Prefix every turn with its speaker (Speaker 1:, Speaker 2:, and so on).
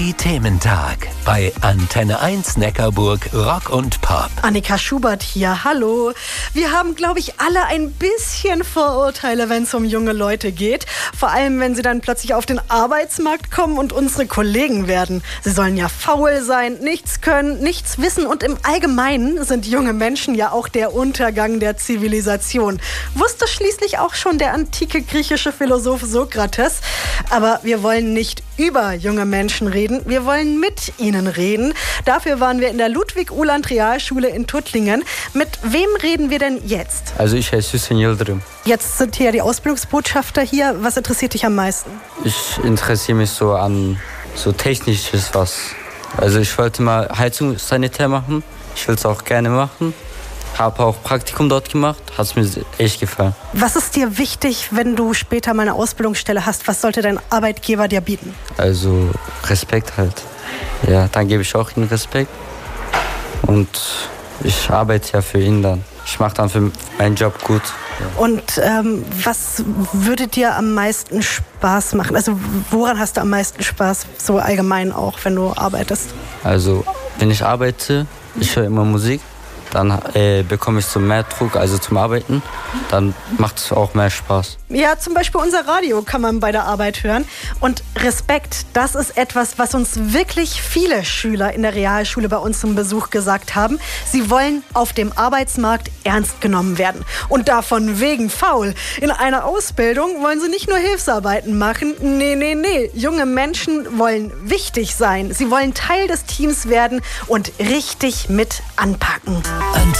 Speaker 1: Thementag bei Antenne 1 Neckarburg Rock und Pop.
Speaker 2: Annika Schubert hier, hallo. Wir haben, glaube ich, alle ein bisschen Vorurteile, wenn es um junge Leute geht. Vor allem, wenn sie dann plötzlich auf den Arbeitsmarkt kommen und unsere Kollegen werden. Sie sollen ja faul sein, nichts können, nichts wissen und im Allgemeinen sind junge Menschen ja auch der Untergang der Zivilisation. Wusste schließlich auch schon der antike griechische Philosoph Sokrates. Aber wir wollen nicht über junge Menschen reden, wir wollen mit ihnen reden. Dafür waren wir in der Ludwig-Uhland-Realschule in Tuttlingen. Mit wem reden wir denn jetzt?
Speaker 3: Also ich heiße Hüseyin Yıldırım.
Speaker 2: Jetzt sind hier die Ausbildungsbotschafter hier. Was interessiert dich am meisten?
Speaker 3: Ich interessiere mich so an so Technisches was. Also ich wollte mal Heizungssanitär machen. Ich will es auch gerne machen. Habe auch Praktikum dort gemacht, hat es mir echt gefallen.
Speaker 2: Was ist dir wichtig, wenn du später mal eine Ausbildungsstelle hast? Was sollte dein Arbeitgeber dir bieten?
Speaker 3: Also Respekt halt. Ja, dann gebe ich auch ihm Respekt. Und ich arbeite ja für ihn dann. Ich mache dann für meinen Job gut. Ja.
Speaker 2: Und was würde dir am meisten Spaß machen? Also woran hast du am meisten Spaß, so allgemein auch, wenn du arbeitest?
Speaker 3: Also wenn ich arbeite, ich höre immer Musik. Dann bekomme ich so mehr Druck, also zum Arbeiten. Dann macht es auch mehr Spaß.
Speaker 2: Ja, zum Beispiel unser Radio kann man bei der Arbeit hören. Und Respekt, das ist etwas, was uns wirklich viele Schüler in der Realschule bei uns zum Besuch gesagt haben. Sie wollen auf dem Arbeitsmarkt ernst genommen werden. Und davon wegen faul. In einer Ausbildung wollen sie nicht nur Hilfsarbeiten machen. Nee. Junge Menschen wollen wichtig sein. Sie wollen Teil des Teams werden und richtig mit anpacken.